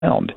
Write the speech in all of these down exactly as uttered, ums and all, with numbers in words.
ground.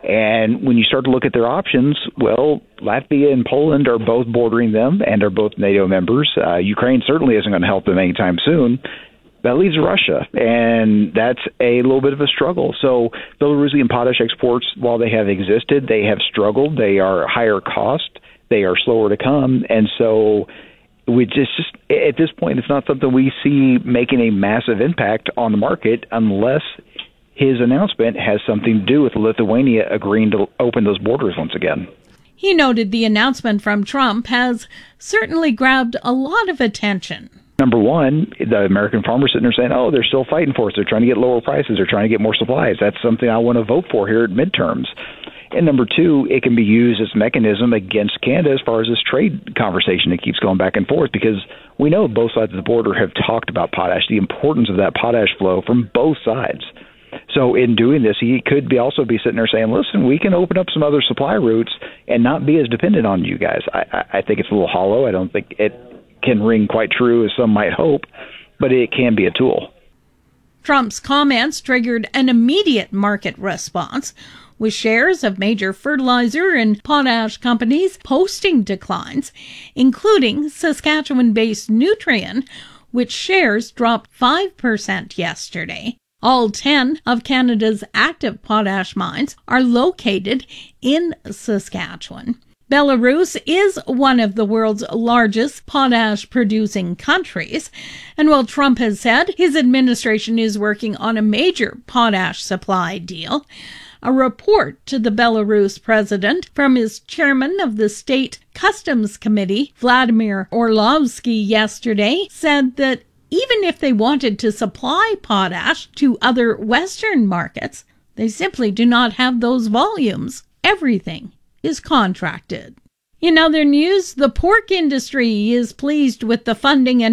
And when you start to look at their options, well, Latvia and Poland are both bordering them and are both NATO members. Uh, Ukraine certainly isn't going to help them anytime soon. That leaves Russia, and that's a little bit of a struggle. So Belarusian potash exports, while they have existed, they have struggled. They are higher cost. They are slower to come. And so we just, just at this point, it's not something we see making a massive impact on the market unless his announcement has something to do with Lithuania agreeing to open those borders once again. He noted the announcement from Trump has certainly grabbed a lot of attention. Number one, the American farmers sitting there saying, oh, they're still fighting for us. They're trying to get lower prices. They're trying to get more supplies. That's something I want to vote for here at midterms. And number two, it can be used as a mechanism against Canada as far as this trade conversation that keeps going back and forth, because we know both sides of the border have talked about potash, the importance of that potash flow from both sides. So in doing this, he could be also be sitting there saying, listen, we can open up some other supply routes and not be as dependent on you guys. I, I think it's a little hollow. I don't think it can ring quite true as some might hope, but it can be a tool. Trump's comments triggered an immediate market response, with shares of major fertilizer and potash companies posting declines, including Saskatchewan-based Nutrien, which shares dropped five percent yesterday. All ten of Canada's active potash mines are located in Saskatchewan. Belarus is one of the world's largest potash-producing countries, and while Trump has said his administration is working on a major potash supply deal, a report to the Belarus president from his chairman of the State Customs Committee, Vladimir Orlovsky, yesterday said that even if they wanted to supply potash to other Western markets, they simply do not have those volumes. Everything is contracted. In other news, the pork industry is pleased with the funding and